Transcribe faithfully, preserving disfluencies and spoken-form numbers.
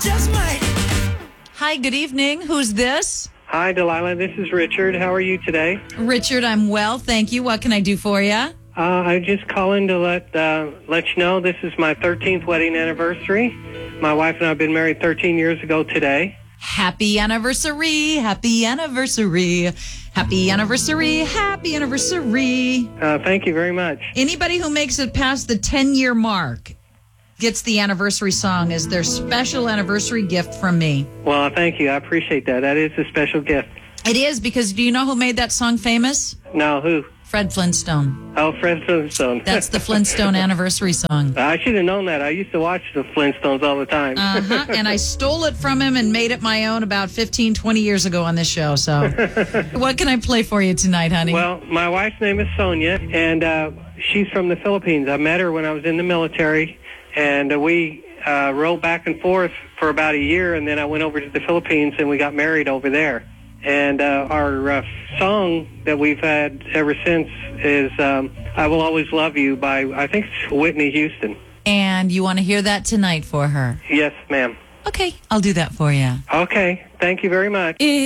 just might. Hi, good evening. Who's this? Hi, Delilah. This is Richard. How are you today? Richard, I'm well, thank you. What can I do for you? Uh, I'm just calling to let uh, let you know this is my thirteenth wedding anniversary. My wife and I have been married thirteen years ago today. Happy anniversary, happy anniversary, happy anniversary, happy anniversary. Uh, thank you very much. Anybody who makes it past the ten-year mark gets the anniversary song as their special anniversary gift from me. Well, thank you. I appreciate that. That is a special gift. It is, because do you know who made that song famous? Now, who? Fred Flintstone. Oh, Fred Flintstone. That's the Flintstone anniversary song. I should have known that. I used to watch the Flintstones all the time. Uh-huh. And I stole it from him and made it my own about fifteen, twenty years ago on this show. So what can I play for you tonight, honey? Well, my wife's name is Sonia, and uh, she's from the Philippines. I met her when I was in the military, and uh, we uh, rode back and forth for about a year, and then I went over to the Philippines, and we got married over there. And uh, our uh, song that we've had ever since is um, I Will Always Love You by, I think it's Whitney Houston. And you want to hear that tonight for her? Yes, ma'am. Okay, I'll do that for you. Okay, thank you very much.